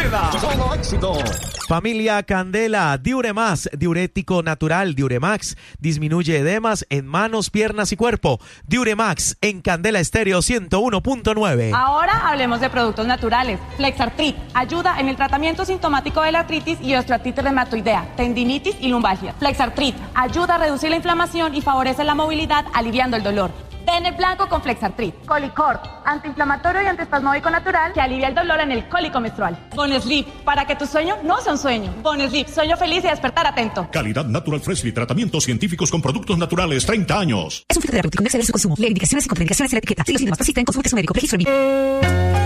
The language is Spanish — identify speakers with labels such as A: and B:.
A: queda. Solo éxito.
B: Familia Candela, Diuremax, diurético natural, Diuremax, disminuye edemas en manos, piernas y cuerpo. Diuremax en Candela Estéreo 101.9.
C: Ahora hablemos de productos naturales. Flexartrit ayuda en el tratamiento sintomático de la artritis y osteoartritis reumatoidea, tendinitis y lumbalgia. Flexartrit ayuda a reducir la inflamación y favorece la movilidad, aliviando el dolor. Tener blanco con Flexartrit. Colicort, antiinflamatorio y antiespasmódico natural que alivia el dolor en el cólico menstrual. Bonesleep, para que tu sueño no sea un sueño. Bonesleep, sueño feliz y despertar atento.
D: Calidad Natural Freshly, tratamientos científicos con productos naturales, 30 años.
E: Es un filtro terapéutico, no exceder su consumo. Leer indicaciones y contraindicaciones en la etiqueta. Si los síntomas persisten, consulte a su médico. Registro